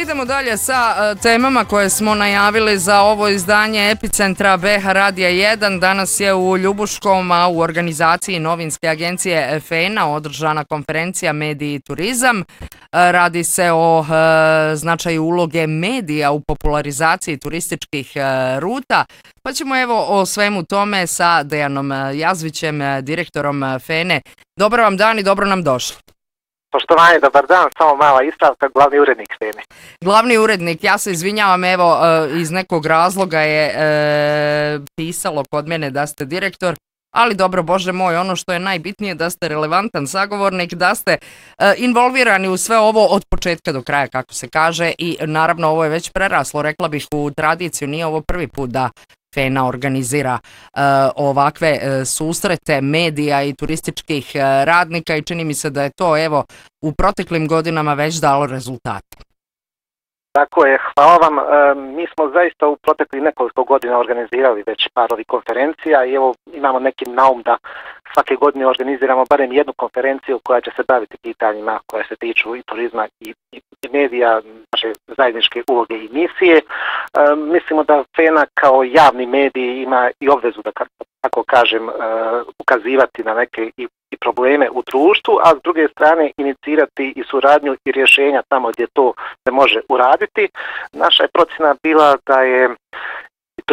idemo dalje sa temama koje smo najavili za ovo izdanje Epicentra BH Radija 1. Danas je u Ljubuškom, a u organizaciji novinske agencije FENA održana konferencija Mediji i turizam. Radi se o značaju uloge medija u popularizaciji turističkih ruta. Pa ćemo evo o svemu tome sa Dejanom Jazvićem, direktorom FENE. Dobar vam dan i dobro nam došli. Poštovanje, dobar dan, samo mala ispravka, glavni urednik FENE. Glavni urednik, ja se izvinjavam, evo, iz nekog razloga je pisalo kod mene da ste direktor, ali dobro, Bože moj, ono što je najbitnije da ste relevantan sagovornik, da ste involvirani u sve ovo od početka do kraja, kako se kaže, i naravno ovo je već preraslo, rekla bih, u tradiciju, nije ovo prvi put da FENA organizira ovakve susrete medija i turističkih radnika i čini mi se da je to evo u proteklim godinama već dalo rezultate. Tako je, hvala vam. Mi smo zaista u proteklih nekoliko godina organizirali već par ovih konferencija i evo imamo neki naum da svake godine organiziramo barem jednu konferenciju koja će se baviti pitanjima koja se tiču i turizma i medija, naše zajedničke uloge i misije. Mislimo da FENA kao javni medij ima i obvezu da, tako kažem, ukazivati na neke i probleme u društvu, a s druge strane inicirati i suradnju i rješenja tamo gdje to se može uraditi. Naša je procjena bila da je